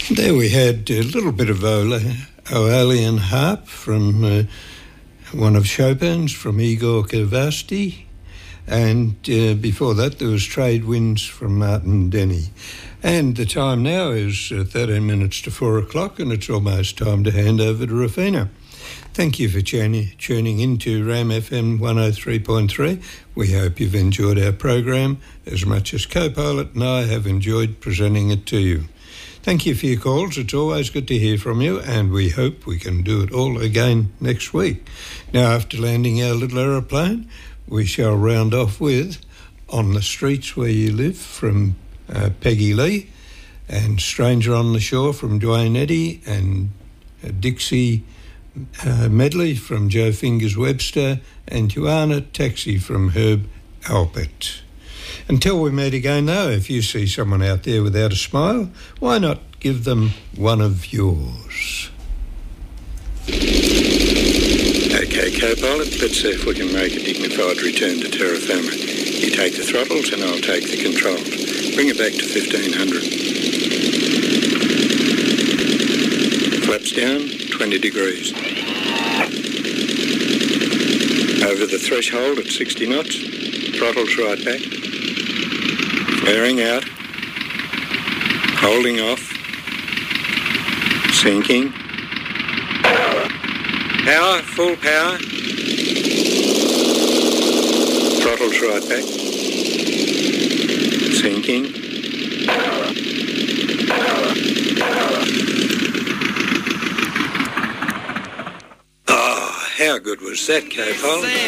There we had a little bit of Aeolian harp from one of Chopin's, from Igor Kavasti, and before that there was Trade Winds from Martin Denny. And the time now is 13 minutes to 4 o'clock, and it's almost time to hand over to Rafina. Thank you for tuning into RAM FM 103.3. We hope you've enjoyed our program as much as Co-Pilot and I have enjoyed presenting it to you. Thank you for your calls. It's always good to hear from you, and we hope we can do it all again next week. Now, after landing our little aeroplane, we shall round off with On the Streets Where You Live from Peggy Lee, and Stranger on the Shore from Dwayne Eddy, and Dixie medley from Joe Fingers Webster, and Joanna Taxi from Herb Alpert. Until we meet again, though, if you see someone out there without a smile, why not give them one of yours? Okay, Co-Pilot, let's see if we can make a dignified return to terra firma. You take the throttles and I'll take the controls. Bring it back to 1500. Flaps down, 20 degrees. Over the threshold at 60 knots, throttles right back. Flaring out, holding off, sinking, power, full power, throttles right back, sinking, oh, how good was that, Co-Pilot?